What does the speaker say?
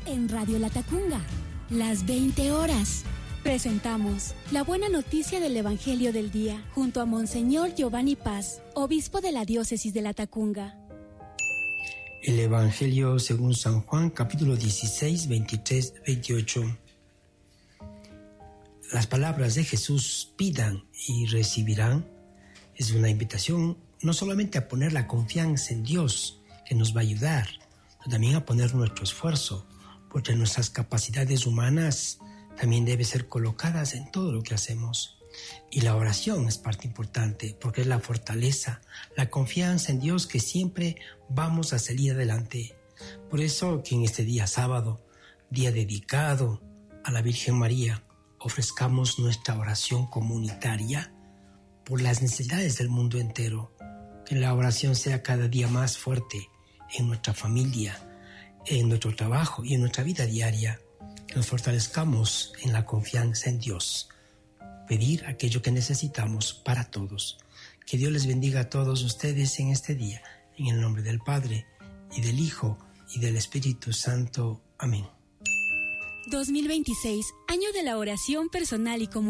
En Radio Latacunga, las 20 horas. Presentamos la buena noticia del Evangelio del Día junto a Monseñor Giovanni Paz, obispo de la diócesis de Latacunga. El Evangelio según San Juan, capítulo 16, 23, 28. Las palabras de Jesús, pidan y recibirán, es una invitación no solamente a poner la confianza en Dios, que nos va a ayudar, sino también a poner nuestro esfuerzo, porque nuestras capacidades humanas también deben ser colocadas en todo lo que hacemos. Y la oración es parte importante, porque es la fortaleza, la confianza en Dios que siempre vamos a salir adelante. Por eso que en este día sábado, día dedicado a la Virgen María, ofrezcamos nuestra oración comunitaria por las necesidades del mundo entero. Que la oración sea cada día más fuerte en nuestra familia, en nuestro trabajo y en nuestra vida diaria. Que nos fortalezcamos en la confianza en Dios. Pedir aquello que necesitamos para todos. Que Dios les bendiga a todos ustedes en este día. En el nombre del Padre, y del Hijo, y del Espíritu Santo. Amén. 2026, año de la oración personal y comunitaria.